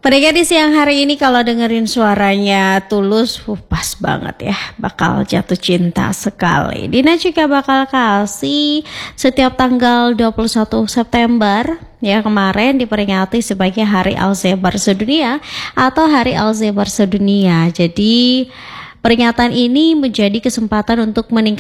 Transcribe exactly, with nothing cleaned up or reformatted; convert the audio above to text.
Mereka di siang hari ini kalau dengerin suaranya Tulus, uh, pas banget ya, bakal jatuh cinta sekali. Dina juga bakal kasih setiap tanggal dua puluh satu September ya, kemarin diperingati sebagai Hari Alzheimer Sedunia atau Hari Alzheimer Sedunia. Jadi peringatan ini menjadi kesempatan untuk meningkatkan